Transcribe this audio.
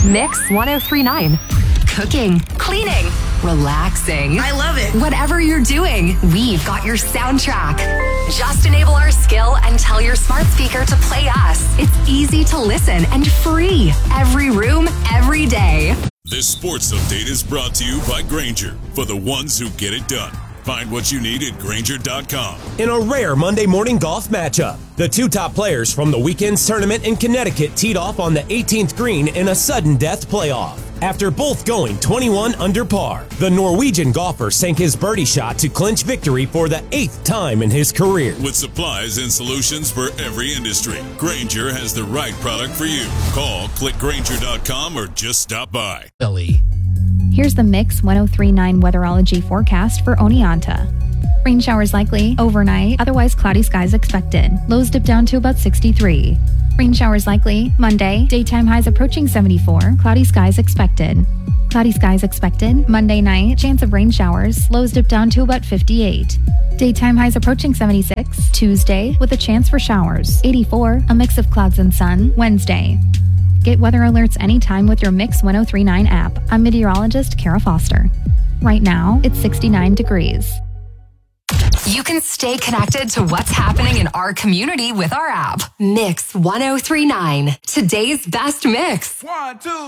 Mix 1039. Cooking, cleaning, relaxing. I love it. Whatever you're doing, we've got your soundtrack. Just enable our skill and tell your smart speaker to play us. It's easy to listen and free. Every room, every day. This sports update is brought to you by Grainger, for the ones who get it done. Find what you need at Grainger.com. In a rare Monday morning golf matchup, the two top players from the weekend's tournament in Connecticut teed off on the 18th green in a sudden death playoff. After both going 21 under par, the Norwegian golfer sank his birdie shot to clinch victory for the 8th time in his career. With supplies and solutions for every industry, Grainger has the right product for you. Call, click Grainger.com, or just stop by. Here's the Mix 1039 weatherology forecast for Oneonta. Rain showers likely overnight, otherwise cloudy skies expected. Lows dip down to about 63. Rain showers likely Monday, daytime highs approaching 74, cloudy skies expected. Cloudy skies expected Monday night, chance of rain showers, lows dip down to about 58. Daytime highs approaching 76, Tuesday with a chance for showers, 84, a mix of clouds and sun, Wednesday. Get weather alerts anytime with your Mix 1039 app. I'm meteorologist Kara Foster. Right now, it's 69 degrees. You can stay connected to what's happening in our community with our app. Mix 1039. Today's best mix. 1, 2,